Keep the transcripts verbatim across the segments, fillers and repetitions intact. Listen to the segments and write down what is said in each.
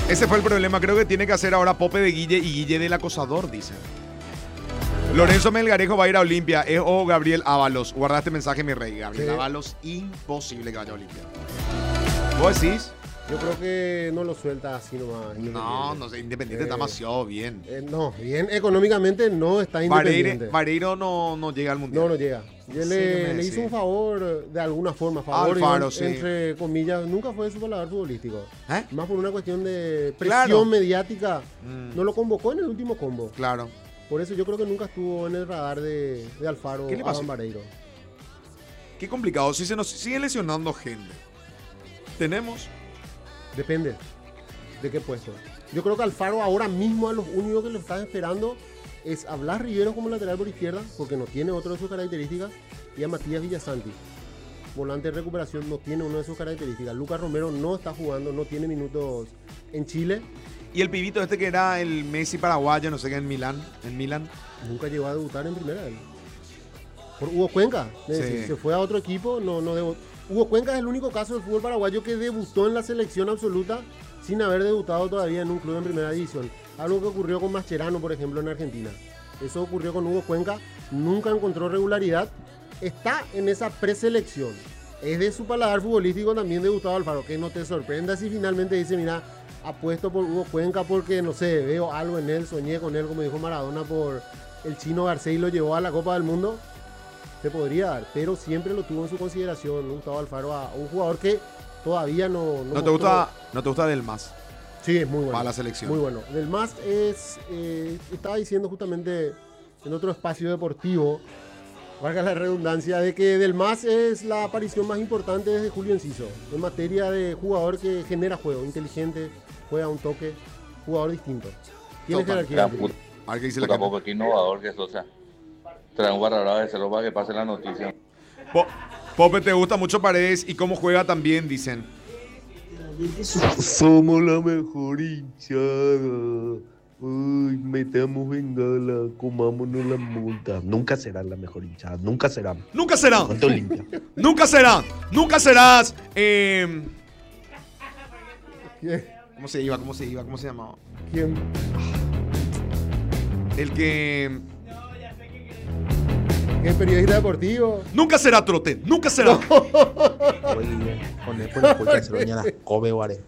Ese fue el problema. Creo que tiene que hacer ahora Pope de Guille y Guille del acosador, dice. Lorenzo Melgarejo va a ir a Olimpia. Es o Gabriel Ábalos. Guarda este mensaje, mi rey. Gabriel Sí. Ábalos, imposible que vaya a Olimpia. ¿Vos decís? Yo creo que no lo suelta así nomás. No, no sé. Independiente Eh, está demasiado bien. Eh, no, bien económicamente no está Vareiro, independiente. Vareiro no, no llega al mundial. No, no llega. Yo Sí, le, me le hizo decís. un favor de alguna forma. Favor, Alfaro, digamos, sí. entre comillas. Nunca fue su paladar futbolístico. ¿Eh? Más por una cuestión de presión Claro. mediática. Mm, No lo convocó en el último combo. claro. Por eso yo creo que nunca estuvo en el radar de, de Alfaro ¿Qué le a pasó? Vareiro. Qué complicado. Si se nos sigue lesionando gente. Tenemos. Depende de qué puesto. Yo creo que Alfaro ahora mismo a los únicos que lo están esperando es a Blas Rivero como lateral por izquierda, porque no tiene otra de sus características, y a Matías Villasanti. Volante de recuperación no tiene una de sus características. Lucas Romero no está jugando, no tiene minutos en Chile. Y el pibito este que era el Messi paraguayo, no sé qué, en Milán. En Milán. Nunca llegó a debutar en primera. Él. Por Hugo Cuenca. Es Sí. decir, se fue a otro equipo, no, no debutó. Hugo Cuenca es el único caso del fútbol paraguayo que debutó en la selección absoluta sin haber debutado todavía en un club en primera división. Algo que ocurrió con Mascherano, por ejemplo, en Argentina. Eso ocurrió con Hugo Cuenca. Nunca encontró regularidad. Está en esa preselección. Es de su paladar futbolístico también de Gustavo Alfaro. Que no te sorprenda si finalmente dice, mira, apuesto por Hugo Cuenca porque, no sé, veo algo en él, soñé con él, como dijo Maradona, por el chino Garcés y lo llevó a la Copa del Mundo. Se podría dar, pero siempre lo tuvo en su consideración Gustavo Alfaro a un jugador que todavía no... ¿No te gusta, no te gusta del más? Sí, es muy bueno. Para la selección. Muy bueno. Del más es... eh, estaba diciendo justamente en otro espacio deportivo, valga la redundancia, de que Del más es la aparición más importante desde Julio Enciso, en materia de jugador que genera juego, inteligente, juega un toque, jugador distinto. Tiene Total. jerarquía. Ya, puta, A ver qué dice la tampoco gente. que innovador que es, o sea, trae un barrará de cero para que pase la noticia. Po- Pope, te gusta mucho Paredes y cómo juega también, dicen. Somos la mejor hinchada. Uy, metamos bengala, comámonos la multa. Nunca serán la mejor hinchada, nunca serán. Nunca serán. ¿Cuánto limpia? Nunca serán. Nunca serás. eh, ¿Cómo se iba? ¿Cómo se iba? ¿Cómo se llamaba? ¿Quién? El que... ¿Qué periodista deportivo? Nunca será Trote. Nunca será. Oye, poné por la puerta se lo las Kobe Guare.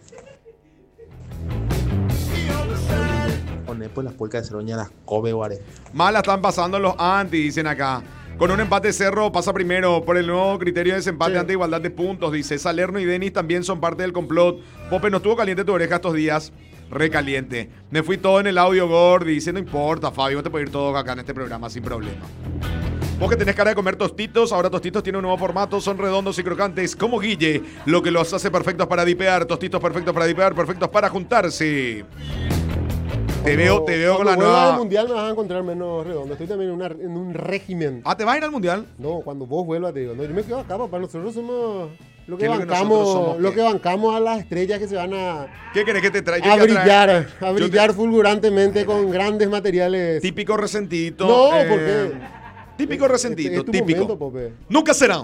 Poné por las puertas se lo las Kobe Guare. Mal la están pasando los anti, dicen acá. Con un empate Cerro pasa primero por el nuevo criterio de desempate Sí. ante igualdad de puntos. Dice, Salerno y Denis también son parte del complot. Pope, no estuvo caliente tu oreja estos días. Recaliente. Me fui todo en el audio Gordi. Dice, no importa, Fabio, te puedo ir todo acá en este programa sin problema. Vos que tenés cara de comer tostitos, ahora Tostitos tiene un nuevo formato, son redondos y crocantes como Guille, lo que los hace perfectos para dipear, tostitos perfectos para dipear, perfectos para juntarse. Te veo, te veo con la Cuando vuelva al nueva... mundial me vas a encontrar menos redondo. Estoy también en, una- en un régimen. Ah, ¿te vas a ir al mundial? No, cuando vos vuelvas te digo. No, yo me quedo acá, papá. Nosotros somos lo que ¿Qué es lo que bancamos, nosotros somos, lo qué? que bancamos a las estrellas que se van a, ¿Qué querés que te traiga? a Yo te voy a traer brillar, a brillar fulgurantemente con grandes materiales. Típico resentito. No, eh, ¿por qué? Típico resentito, Este es tu típico. momento, Pope. Nunca será.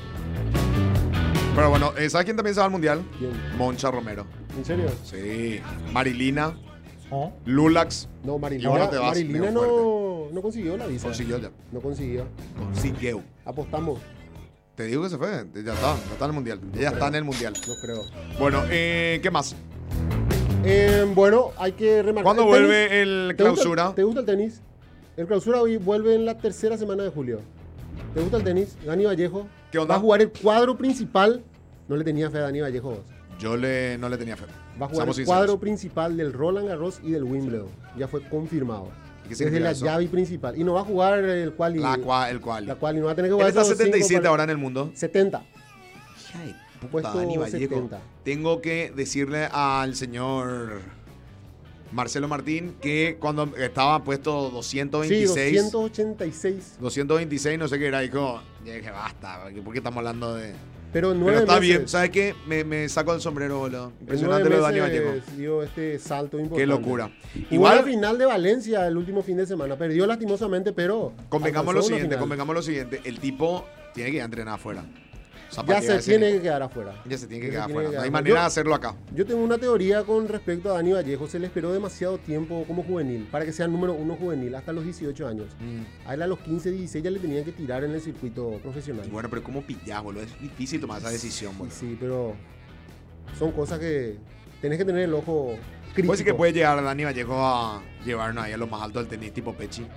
Pero bueno, eh, ¿sabes quién también se va al mundial? ¿Quién? Moncha Romero. ¿En serio? Sí. Marilina. ¿Oh? Lulax. No, Y Marilina, ahora te vas Marilina medio no, no consiguió la visa. Consiguió ya. No consiguió. Consiguió. Apostamos. Te digo que se fue. Ya está. Ya está en el mundial. Ya está en el mundial. No creo. Bueno, eh, ¿qué más? Eh, bueno, hay que remarcar. ¿Cuándo ¿El tenis? vuelve el ¿Te gusta- clausura? ¿Te gusta el tenis? El clausura hoy vuelve en la tercera semana de julio. ¿Te gusta el tenis? Dani Vallejo. ¿Qué onda? Va a jugar el cuadro principal. No le tenía fe a Dani Vallejo vos. Yo le, no le tenía fe. Va a jugar Seamos el sinceros. cuadro principal del Roland Garros y del Wimbledon. Ya fue confirmado. ¿Y qué Desde significa la eso? llave principal. Y no va a jugar el cual. La cua- el cual. La cual. Y no va a tener que Él jugar. está esos setenta y siete cinco ahora en el mundo. setenta. Hija de puta, Puesto Dani Vallejo. setenta. Tengo que decirle al señor Marcelo Martín que cuando estaba puesto doscientos Sí, veintiséis, doscientos ochenta y seis. doscientos veintiséis, no sé qué era, dijo, ya dije, basta, ¿por qué estamos hablando de...? Pero en Pero nueve está meses. bien, ¿sabes qué? Me, me saco el sombrero, boludo. En Impresionante nueve lo de Dani meses Vallejo. dio este salto importante. Qué locura. Igual Igual, la final de Valencia el último fin de semana. Perdió lastimosamente, pero. convengamos lo alcanzó una siguiente, final. convengamos lo siguiente. El tipo tiene que ir a entrenar afuera. O Zapatilla ya se de ese tiene nivel. que quedar afuera. Ya se tiene que Ya se quedar tiene afuera. que No hay quedar manera afuera. de hacerlo acá. Yo tengo una teoría con respecto a Dani Vallejo. Se le esperó demasiado tiempo como juvenil para que sea número uno juvenil hasta los dieciocho años. Mm. A él a los quince, dieciséis ya le tenían que tirar en el circuito profesional. Y bueno, pero ¿cómo pillás, boludo? Es difícil tomar esa decisión, Y boludo. sí, pero son cosas que tenés que tener el ojo crítico. Puede decir que puede llegar Dani Vallejo a llevarnos ahí a lo más alto del tenis tipo Pechi.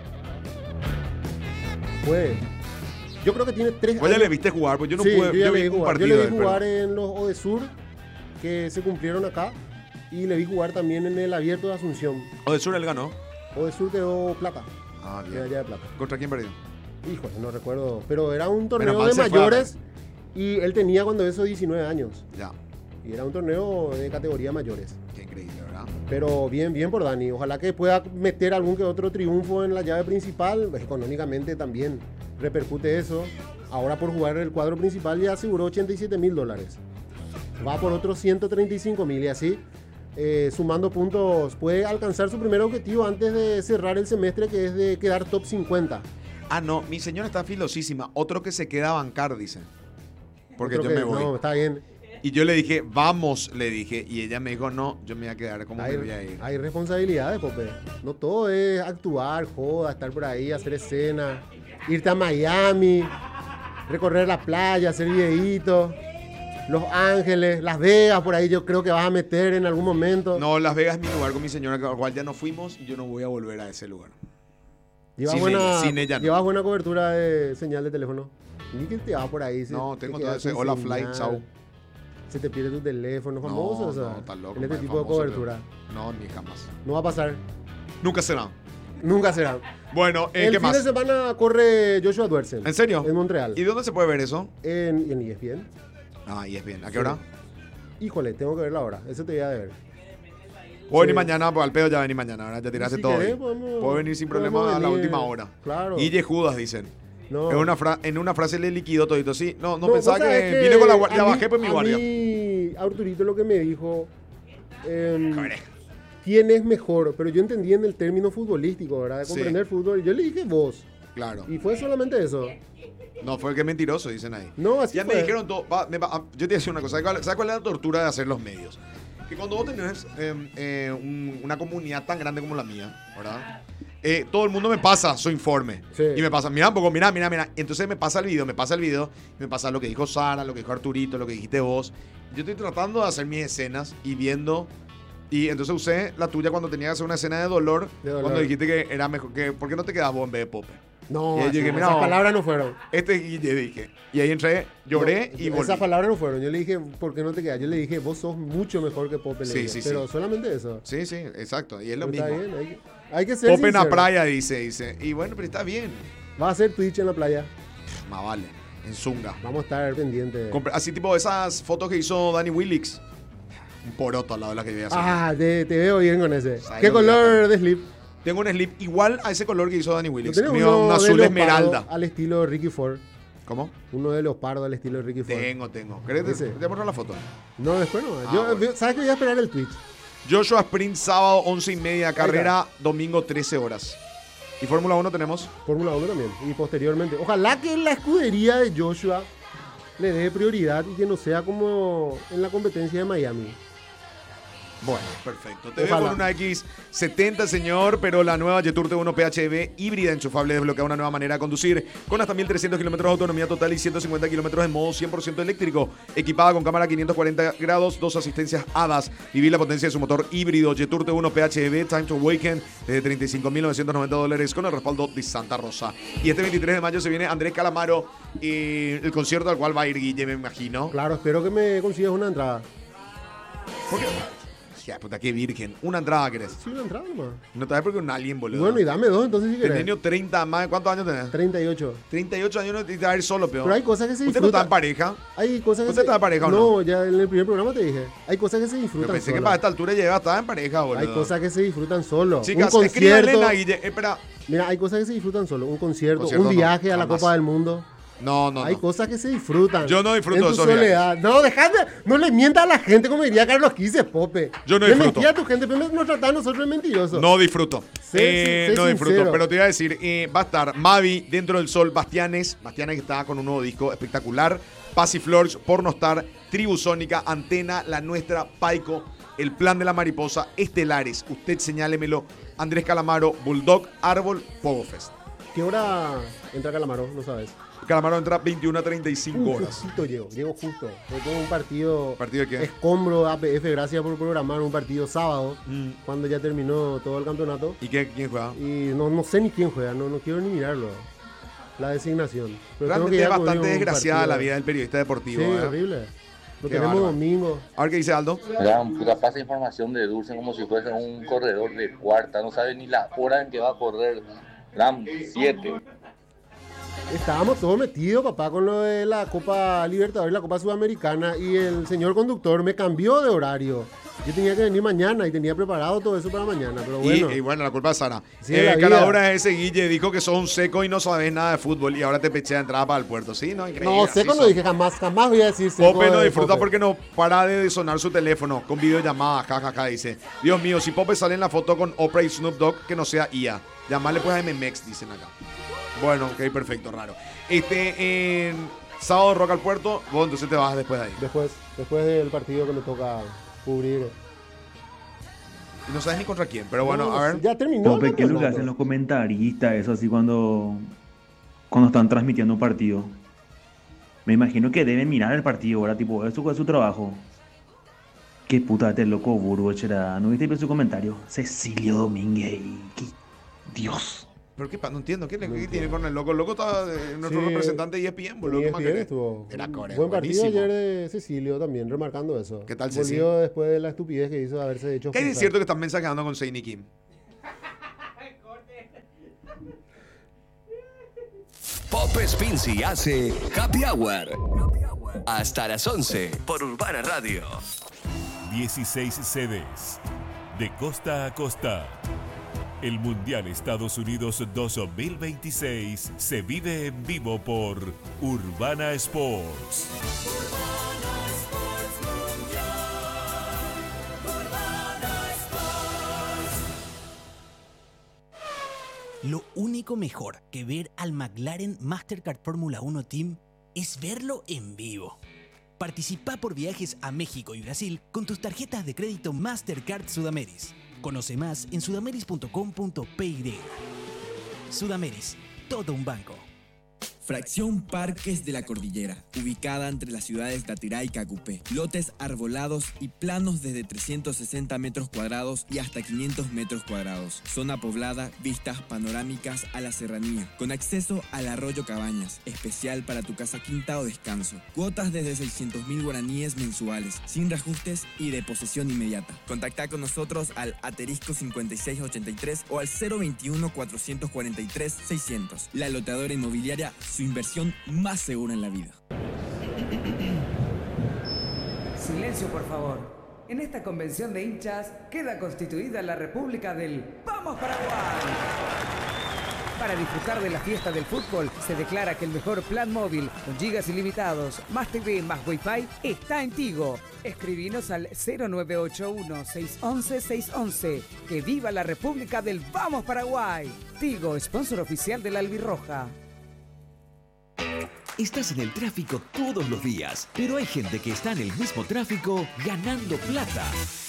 Puede. Yo creo que tiene tres Vos ya años. le viste jugar, pues yo no Sí, pude. yo ya Yo le vi vi un jugar. Yo partido le de vi él, jugar pero- en los Odesur que se cumplieron acá y le vi jugar también en el Abierto de Asunción. O de Sur él ganó. Odesur quedó plata, Ah, medalla bien. de plata. ¿Contra quién perdió? Híjole, no recuerdo, pero era un Menos torneo mal de se fue a mayores y él tenía cuando eso diecinueve años Ya. y era un torneo de categoría mayores. Qué increíble, ¿verdad? Pero bien, bien por Dani. Ojalá que pueda meter algún que otro triunfo en la llave principal. Económicamente también repercute eso. Ahora por jugar el cuadro principal ya aseguró ochenta y siete mil dólares. Va por otros ciento treinta y cinco mil y así, eh, sumando puntos, puede alcanzar su primer objetivo antes de cerrar el semestre, que es de quedar top cincuenta. Ah, no, mi señora está filosísima. Otro que se queda a bancar, dice. Porque Otro yo que- me voy. No, está bien. Y yo le dije, vamos, le dije. Y ella me dijo, no, yo me voy a quedar como me voy a Hay, ir. hay responsabilidades, Pope. No todo es actuar, joda, estar por ahí, hacer escena, irte a Miami, recorrer la playa, hacer videitos. Los Ángeles, Las Vegas, por ahí yo creo que vas a meter en algún momento. No, Las Vegas es mi lugar con mi señora, con la cual ya no fuimos y yo no voy a volver a ese lugar. Llevas sin buena, ella, sin ella no. llevas buena cobertura de señal de teléfono. Ni que te va por ahí. se- No, te tengo quedas todo ese sin hola señal, flight, chau. Se te pierde tu teléfono, famoso, No, o sea, no, está loco. en este más tipo de famoso, cobertura. pero- No, ni jamás. No va a pasar. Nunca será. Nunca será. Bueno, eh, El ¿qué fin más? de semana corre Joshua Duersen. ¿En serio? En Montreal. ¿Y dónde se puede ver eso? En, en E S P N. Ah, y es bien. ¿A qué Sí. hora? Híjole, tengo que verla ahora. Eso te voy a deber. Puedo venir Sí. mañana, pues al pedo ya vení mañana, ¿verdad? Ya tiraste Si todo. querés, ahí. podemos- Puedo venir sin podemos problema a la venir. última hora. Claro. Guille Judas, dicen. No. En, una fra- en una frase le liquidó todito, sí. No, no, No, pensaba vos que, sabés vine con la a guardia, mí- bajé por mi guardia. A mí, Arturito lo que me dijo, em, A ver. ¿quién es mejor? Pero yo entendí en el término futbolístico, ¿verdad? De Sí. comprender fútbol. Y yo le dije vos. Claro. Y fue solamente eso. No, fue que mentiroso, dicen ahí. No, así Ya fue. me dijeron todo. va, me va- ah, yo te voy a decir una cosa. ¿Sabes cuál, sabes cuál es la tortura de hacer los medios? Que cuando vos tenés eh, eh, un- una comunidad tan grande como la mía, ¿verdad? Eh, todo el mundo me pasa su informe. Sí. Y me pasa, mira un poco, mira, mira, mira. Entonces me pasa el video, me pasa el video, me pasa lo que dijo Sara, lo que dijo Arturito, lo que dijiste vos. Yo estoy tratando de hacer mis escenas y viendo. Y entonces usé la tuya cuando tenía que hacer una escena de dolor, De dolor. cuando dijiste que era mejor, que ¿por qué no te quedabas vos en vez de Pope? No, Y ahí así- llegué, mira, esas vos. palabras no fueron. Este es Guille, dije. Y ahí entré, lloré No, y volví. esas palabras no fueron. Yo le dije, ¿por qué no te quedas? Yo le dije, vos sos mucho mejor que Pope. le Sí, dije. sí, Pero sí. solamente eso. Sí, sí, exacto. Y es lo Pero mismo. está bien, hay que, hay que ser Pope en la sincero. playa, dice, dice. Y bueno, pero está bien. Va a ser Twitch en la playa. Pff, más vale. En Zunga. Vamos a estar pendientes. Compre- Así tipo esas fotos que hizo Danny Willix. Un poroto al lado de la que voy a hacer. Ah, te, te veo bien con ese. ¿Sabes ¿Qué lo que color de slip? Tengo un slip igual a ese color que hizo Danny ¿No Willix. tenés Mío, uno un de azul leopardo esmeralda. al estilo Ricky Ford? ¿Cómo? Uno de leopardo al estilo Ricky Ford. Tengo, tengo. ¿Querés que Ese. te, te muestro la foto? No, después no. Ah, Yo, bueno. ¿sabes que voy a esperar el Twitch? Joshua Sprint sábado once y media, está. carrera domingo trece horas. Y Fórmula uno tenemos. Fórmula uno también. Y posteriormente. Ojalá que la escudería de Joshua le dé prioridad y que no sea como en la competencia de Miami. Bueno, perfecto. Te veo Ojalá. con una X setenta, señor, pero la nueva Jetour T uno P H E V híbrida enchufable desbloquea una nueva manera de conducir con hasta mil trescientos kilómetros de autonomía total y ciento cincuenta kilómetros en modo cien por ciento eléctrico. Equipada con cámara quinientos cuarenta grados, dos asistencias H A D A S. Vivir la potencia de su motor híbrido Jetour T uno P H E V Time to Awaken desde treinta y cinco mil novecientos noventa dólares con el respaldo de Santa Rosa. Y este veintitrés de mayo se viene Andrés Calamaro y el concierto al cual va a ir Guille, me imagino. Claro, espero que me consigas una entrada. ¿Por qué? Ya, puta, qué virgen. Una entrada querés. Sí, una entrada nomás. No te das porque un alien, Y boludo. bueno, y dame dos entonces si Tenés querés. treinta más. ¿Cuántos años tenés? treinta y ocho. treinta y ocho años no te vas a ir solo, peor. Pero hay cosas que se ¿Usted no está disfrutan. en pareja? Hay cosas que ¿Usted se... está en pareja o no? No, ya en el primer programa te dije. Hay cosas que se Yo disfrutan pensé que solas. para esta altura ya estaba en pareja, boludo. Hay cosas que se disfrutan solo. Chicas, un escríbanle concierto. a Guille. Espera. Mira, hay cosas que se disfrutan solo. Un concierto, Concierto un no, viaje a la jamás. Copa del Mundo. No, no, hay no. cosas que se disfrutan. Yo no disfruto en de tu esos soledad. No, dejad de, no le mientas a la gente como diría Carlos Quise, Pope. Yo no le disfruto. mentí a tu gente, pero nos tratan a nosotros de mentirosos. No disfruto. Sé- Eh, sé no disfruto. sincero. Pero te iba a decir, eh, va a estar Mavi, Dentro del Sol, Bastianes. Bastianes que está con un nuevo disco espectacular. Pasiflores, Pornostar, Tribusónica, Antena, La Nuestra, Paico, El Plan de la Mariposa, Estelares, usted señálemelo, Andrés Calamaro, Bulldog, Árbol, Pogofest. ¿Qué hora entra Calamaro? No sabes. Calamaro entra veintiuna a treinta y cinco Uh, horas. justito llego, llego justo. Porque tengo un partido, ¿Partido de qué? escombro A P F, gracias por programar un partido sábado, Mm. cuando ya terminó todo el campeonato. ¿Y qué, quién juega? Y no, no sé ni quién juega, no, no quiero ni mirarlo. La designación. Pero tengo que Realmente es ya cubrir bastante un desgraciada partido. la vida del periodista deportivo. Sí, ¿eh? horrible. Lo Qué tenemos bárbaro. domingo. A ver qué dice Aldo. Mira, puta, pasa información de Dulce como si fuese un corredor de cuarta. No sabe ni la hora en que va a correr. Ram siete. Estábamos todos metidos, papá, con lo de la Copa Libertadores y la Copa Sudamericana. Y el señor conductor me cambió de horario. Yo tenía que venir mañana y tenía preparado todo eso para mañana. Pero bueno, Y, y bueno, la culpa es Sara. Sí, de la eh, vida. Caladora es ese Guille, dijo que sos un seco y no sabes nada de fútbol y ahora te pechea entrada para el puerto. Sí, no, increíble. no, así seco no son. dije jamás, jamás voy a decir seco. Pope no de disfruta Pope. porque no para de sonar su teléfono con videollamada, jajaja, dice. Dios mío, si Pope sale en la foto con Oprah y Snoop Dogg, que no sea I A. Llamarle pues a M M X, dicen acá. Bueno, ok, perfecto, raro. Este, en sábado Rock al Puerto, vos entonces te vas después de ahí. Después, después del partido que me toca cubrir. Y no sabes ni contra quién, pero bueno, No, a ver. Ya terminó. Pope, el ¿qué es lo que campeonato. hacen los comentaristas, eso así cuando, cuando están transmitiendo un partido? Me imagino que deben mirar el partido, ¿verdad? Tipo, eso es su trabajo. Qué puta este loco Burgo, chera. ¿No viste su comentario? Cecilio Domínguez. Qué Dios. Pero qué pa- no entiendo, ¿qué, le- No qué entiendo. tiene con el loco? El loco está eh, nuestro Sí, representante de E S P N, boludo. Y ¿Qué más bien querés? estuvo. Era core, Buen partido buenísimo. ayer de Cecilio también, remarcando eso. ¿Qué tal, Volvió Ceci? después de la estupidez que hizo de haberse hecho. ¿Qué hay de expulsar. cierto que están mensajeando con Seini Kim? Pope Spincy hace Happy Hour. Hasta las once por Urbana Radio. dieciséis sedes, de costa a costa. El Mundial Estados Unidos dos mil veintiséis se vive en vivo por Urbana Sports. Lo único mejor que ver al McLaren Mastercard Fórmula uno Team es verlo en vivo. Participa por viajes a México y Brasil con tus tarjetas de crédito Mastercard Sudameris. Conoce más en sudameris punto com punto pe y. Sudameris, todo un banco. Fracción Parques de la Cordillera, ubicada entre las ciudades de Atirá y Cacupé. Lotes arbolados y planos desde trescientos sesenta metros cuadrados y hasta quinientos metros cuadrados. Zona poblada, vistas panorámicas a la serranía, con acceso al arroyo Cabañas, especial para tu casa quinta o descanso. Cuotas desde seiscientos mil guaraníes mensuales, sin reajustes y de posesión inmediata. Contacta con nosotros al asterisco cincuenta y seis ochenta y tres o al cero veintiuno cuatrocientos cuarenta y tres seiscientos. La loteadora inmobiliaria, su inversión más segura en la vida. Silencio, por favor. En esta convención de hinchas queda constituida la República del ¡Vamos Paraguay! Para disfrutar de la fiesta del fútbol, se declara que el mejor plan móvil con gigas ilimitados, más T V, más Wi-Fi, está en Tigo. Escribinos al cero nueve ocho uno, seis once, seis once. ¡Que viva la República del Vamos Paraguay! Tigo, sponsor oficial de la Albirroja. Estás en el tráfico todos los días, pero hay gente que está en el mismo tráfico ganando plata.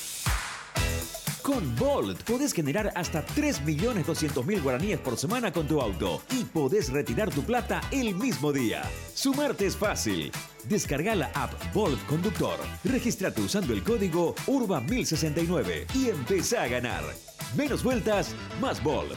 Con Bolt podés generar hasta tres millones doscientos mil guaraníes por semana con tu auto y podés retirar tu plata el mismo día. Sumarte es fácil. Descarga la app Bolt Conductor, registrate usando el código U R B A mil sesenta y nueve y empezá a ganar. Menos vueltas, más Bolt.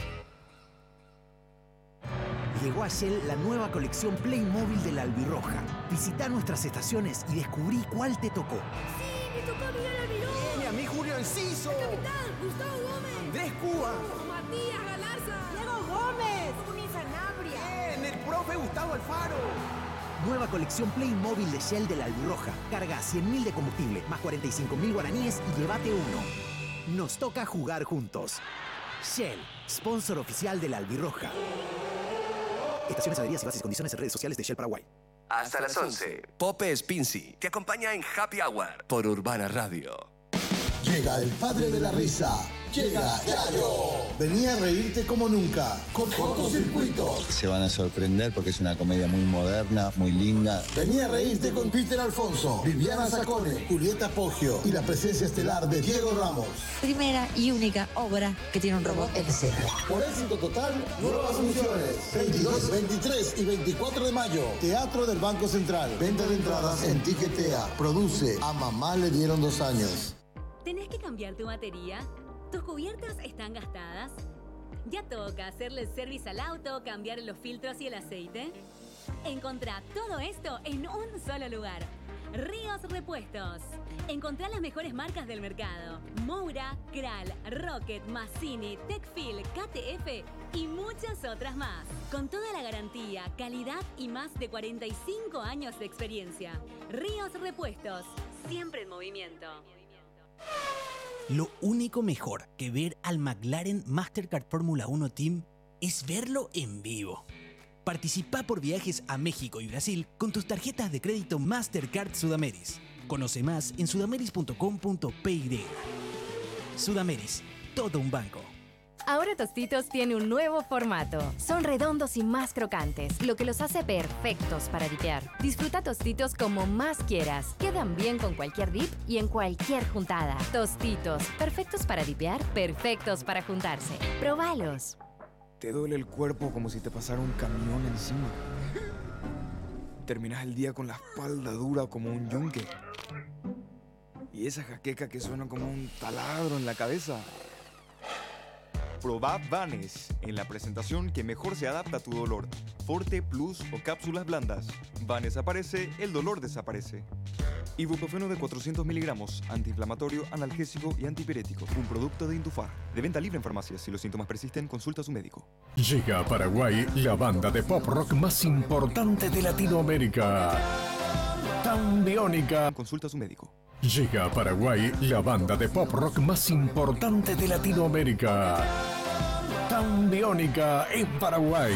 Llegó a Shell la nueva colección Playmobil de la Albirroja. Visita nuestras estaciones y descubrí cuál te tocó. Sí, me tocó Miguel Almirón. Y a mí Julio Enciso. El capitán, Gustavo Gómez. Andrés Cuba. Matías Galarza. Diego Gómez. Juni Sanabria. Bien, el profe Gustavo Alfaro. Nueva colección Playmobil de Shell de la Albirroja. Carga cien mil de combustible, más cuarenta y cinco mil guaraníes y llévate uno. Nos toca jugar juntos. Shell, sponsor oficial de la Albirroja. Estaciones, adheridas y bases, condiciones en redes sociales de Shell Paraguay. Hasta las once, Pope Spincy te acompaña en Happy Hour por Urbana Radio. Llega el padre de la risa, Llega Yayo. Vení a reírte como nunca con Cortocircuito. Se van a sorprender porque es una comedia muy moderna, muy linda. Vení a reírte con Peter Alfonso, Viviana Sacone, Julieta Poggio y la presencia estelar de Diego Ramos. Primera y única obra que tiene un robot en escena. Por éxito total, nuevas funciones. veintidós, veintitrés y veinticuatro de mayo. Teatro del Banco Central. Venta de entradas en Tiquetea. Produce A Mamá le dieron dos años. ¿Tenés que cambiar tu batería? ¿Tus cubiertas están gastadas? ¿Ya toca hacerle service al auto, cambiar los filtros y el aceite? Encontrá todo esto en un solo lugar. Ríos Repuestos. Encontrá las mejores marcas del mercado. Moura, Kral, Rocket, Massini, Techfil, K T F y muchas otras más. Con toda la garantía, calidad y más de cuarenta y cinco años de experiencia. Ríos Repuestos. Siempre en movimiento. Lo único mejor que ver al McLaren Mastercard Fórmula uno Team es verlo en vivo. Participa por viajes a México y Brasil con tus tarjetas de crédito Mastercard Sudameris. Conoce más en sudameris punto com punto pe y. Sudameris, todo un banco. Ahora Tostitos tiene un nuevo formato. Son redondos y más crocantes, lo que los hace perfectos para dipear. Disfruta Tostitos como más quieras. Quedan bien con cualquier dip y en cualquier juntada. Tostitos, perfectos para dipear, perfectos para juntarse. Probalos. Te duele el cuerpo como si te pasara un camión encima. Terminas el día con la espalda dura como un yunque. Y esa jaqueca que suena como un taladro en la cabeza. Probá Vanes en la presentación que mejor se adapta a tu dolor. Forte, Plus o cápsulas blandas. Vanes aparece, el dolor desaparece. Ibuprofeno de cuatrocientos miligramos, antiinflamatorio, analgésico y antipirético. Un producto de Indufar. De venta libre en farmacias. Si los síntomas persisten, consulta a su médico. Llega a Paraguay la banda de pop rock más importante de Latinoamérica. Tambiónica. Consulta a su médico. Llega a Paraguay la banda de pop rock más importante de Latinoamérica. Tambiónica en Paraguay.